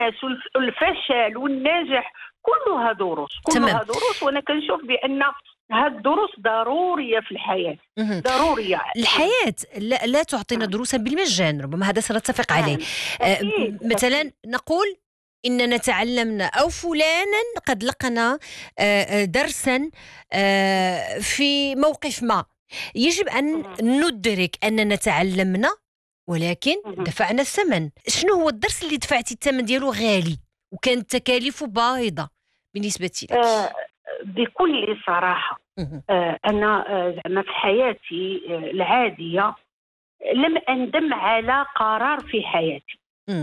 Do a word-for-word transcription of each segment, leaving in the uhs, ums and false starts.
والفشل والنجاح كلها دروس، كلها دروس. وانا كنشوف بان هاد الدروس ضروريه في الحياه، ضروريه. الحياه لا, لا تعطينا دروسا بالمجان، ربما هذا سنتفق عليه. آه مثلا أكيد. نقول إننا تعلمنا أو فلانا قد لقنا درسا في موقف ما، يجب أن ندرك أننا تعلمنا ولكن دفعنا الثمن. شنو هو الدرس اللي دفعتي الثمن ديالو غالي وكانت تكاليفه باهظة بالنسبة لك؟ آه بكل صراحة آه أنا زعما في حياتي العادية لم أندم على قرار في حياتي،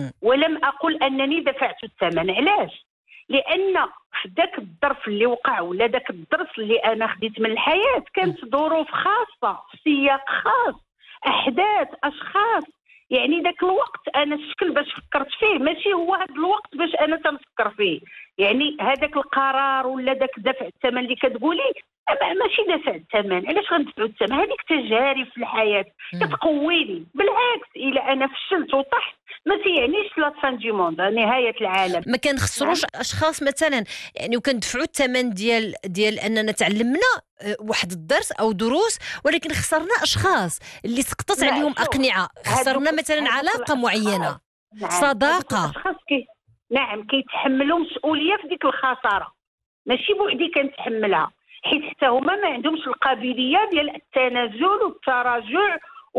ولم أقل أنني دفعت الثمن. علاش؟ لأن في ذاك الظرف اللي وقع ولا ذاك الدرس اللي أنا خديت من الحياة كانت ظروف خاصة، في سياق خاص، أحداث، أشخاص. يعني ذاك الوقت أنا الشكل باش فكرت فيه ماشي هو هذا الوقت باش أنا تنفكر فيه. يعني هذاك القرار ولا ذاك دفع الثمن اللي كتقولي ماشي دفع الثمن. علاش غندفعوا الثمن؟ هذيك تجارب في الحياة كتقويني. بالعكس إلا أنا فشلت وطحت ما تيعنيش لا فان دي موند، نهاية العالم. ما كنخسروش أشخاص مثلا، يعني وكندفعوا الثمن ديال ديال أننا تعلمنا واحد الدرس أو دروس، ولكن خسرنا أشخاص اللي سقطت عليهم أقنعة، خسرنا مثلا علاقة معينة، نعم. صداقة. كي... نعم كيتحملوا مسؤولية في ديك الخسارة، ماشي بوحدي كنتحملها، حيت حتى هما ما عندهمش القابلية ديال التنازل والتراجع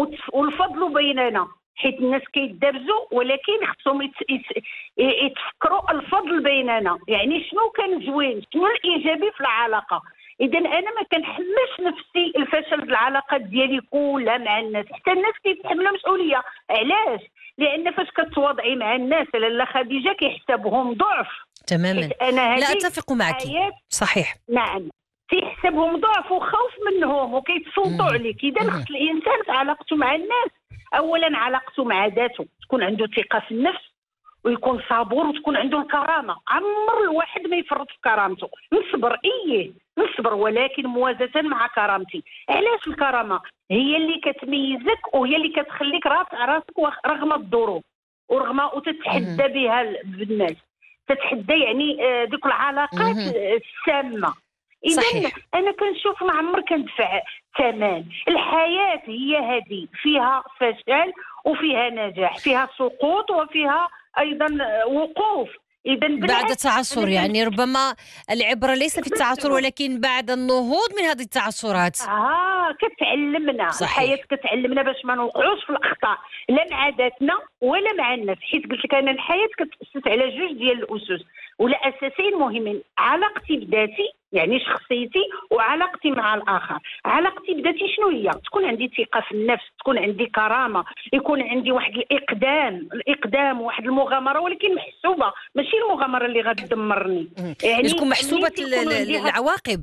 والفضل بيننا، حيت الناس كيتدابزوا ولكن خصهم يت... يت... يتفكروا الفضل بيننا. يعني شنو كان زوين، شنو الإيجابي في العلاقة. إذا أنا ما كنحملش نفسي الفشل في العلاقات ديالي كلها مع الناس، حتى الناس كيتحملوا مسؤولية. علاش؟ لأن فاش كتواضعي مع الناس لاله خديجة كيحسبهم ضعف. تماما، لا أتفق معك. صحيح. نعم كيحسبهم ضعف وخوف منهم وكيتصوتوا عليك. إذا خص الإنسان في علاقته مع الناس أولا علاقته مع ذاته تكون عنده ثقة في النفس ويكون صبور وتكون عنده الكرامة. عمر الواحد ما يفرط في كرامته. نصبر إيه نصبر ولكن موازة مع كرامتي. علاش الكرامة هي اللي كتميزك وهي اللي كتخليك رافع راسك رغم الظروف ورغم وتتحدى بها بالناس، تتحدى يعني ذوك العلاقات السامة. إذا أنا كنشوف ما عمر كندفع ثمن. الحياة هي هذه، فيها فشل وفيها نجاح، فيها سقوط وفيها أيضا وقوف. إذا بعد التعثر، يعني ربما العبرة ليس في التعثر ولكن بعد النهوض من هذه التعثرات. آه كتعلمنا. صحيح. الحياة كتعلمنا باش ما نوقعوش في الأخطاء لا مع ذاتنا ولا مع الناس، حيت قلت لك أنا الحياة كتأسس على جوج ديال الأسس ولا أساسين مهمين: علاقتي بذاتي يعني شخصيتي وعلاقتي مع الآخر. علاقتي بذاتي شنو هي؟ تكون عندي ثقة في النفس، تكون عندي كرامة، يكون عندي واحد الإقدام الإقدام واحد المغامرة ولكن محسوبة، ماشي المغامرة اللي غادي تدمرني. يعني تكون محسوبة العواقب.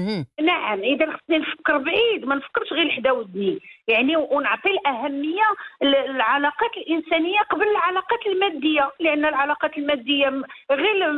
نعم. إذا خصني نفكر بعيد، ما نفكرش غير لحدا ودني، يعني ونعطي الأهمية للعلاقات الإنسانية قبل العلاقات المادية، لأن العلاقات المادية غير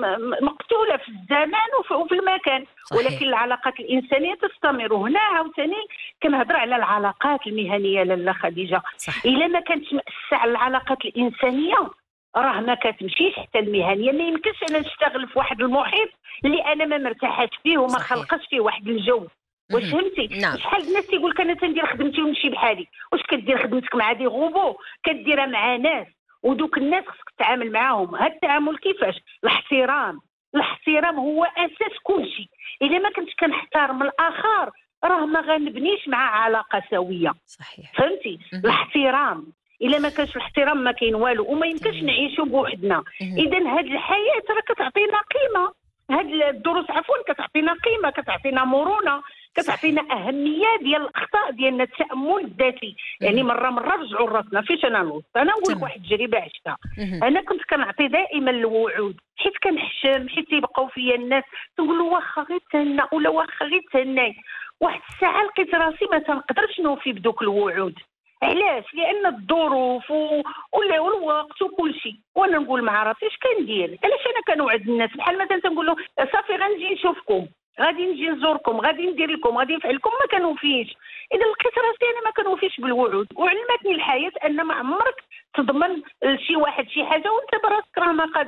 مقتولة في الزمان وفي المكان. صحيح. ولكن العلاقات الإنسانية تستمر. هنا عاوتاني كنهضر على العلاقات المهنية لاله خديجة. إلا ما كانتش مأسسة على العلاقات الإنسانية راه ما كتمشيش حتى المهنيه. ما يمكنش انا نشتغل في واحد المحيط اللي انا ما مرتاحاش فيه وما خلقش فيه واحد الجو. واش فهمتي؟ نعم. شحال الناس تيقول لك انا تندير خدمتي ونمشي بحالي. واش كدير خدمتك مع دي غوبو؟ كديرها مع ناس، ودوك الناس خصك تتعامل معاهم. هذا التعامل كيفاش؟ الاحترام. الاحترام هو اساس كل شيء. اذا ما كنتش كنحترم الاخر راه ما غنبنيش معاه علاقه سويه. صحيح. فهمتي؟ الاحترام. إلا ما كانش الاحترام ما كاين والو وما يمكنش نعيشوا بوحدنا. إذا هاد الحياة راه كتعطينا قيمة، هاد الدروس عفوا كتعطينا قيمة، كتعطينا مرونة، كتعطينا أهمية ديال الأخطاء ديالنا، التأمل الذاتي. يعني مرة مرة رجعوا لراسنا فاش أنا نوصل. أنا نقول لك واحد التجربة عشتها. أنا كنت كنعطي دائما الوعود حيت كنحشم، حيت تيبقاو فيا الناس تقول له واخا غير تهنى ولا واخا غير تهناي. واحد الساعة لقيت راسي ما تنقدرش نوفي بدوك الوعود. علاش؟ لان الظروف و... ولا والوقت وكل شيء. وانا نقول مع راسي اش كندير؟ علاش انا كنوعد الناس بحال مثلا تنقول له صافي غنجي نشوفكم، غادي نجي نزوركم، غادي ندير لكم، غادي نفعل لكم، ما كنوفيش. اذا لقيت راسي انا ما كنوفيش بالوعود. وعلمتني الحياه ان ما عمرك تضمن لشي واحد شي حاجه وانت براسك راه ما قادر